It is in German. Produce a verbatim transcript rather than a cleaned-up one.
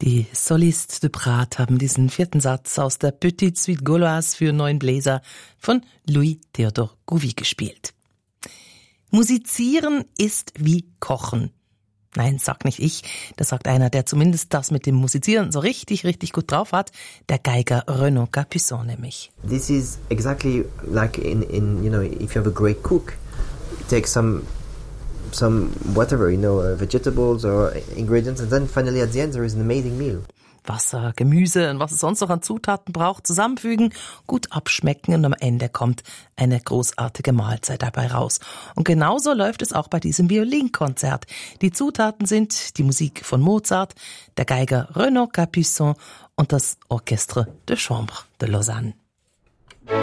Die Solistes de Prat haben diesen vierten Satz aus der Petite Suite Gauloise für neun Bläser von Louis Théodore Gouvi gespielt. Musizieren ist wie Kochen. Nein, sag nicht ich, das sagt einer, der zumindest das mit dem Musizieren so richtig, richtig gut drauf hat, der Geiger Renaud Capuçon nämlich. This is exactly like in, in, you know, if you have a great cook, take some some whatever, you know, uh, vegetables or ingredients, and then finally at the end there is an amazing meal. Wasser, Gemüse und was es sonst noch an Zutaten braucht, zusammenfügen, gut abschmecken und am Ende kommt eine großartige Mahlzeit dabei raus. Und genauso läuft es auch bei diesem Violinkonzert. Die Zutaten sind die Musik von Mozart, der Geiger Renaud Capuçon und das Orchestre de Chambre de Lausanne.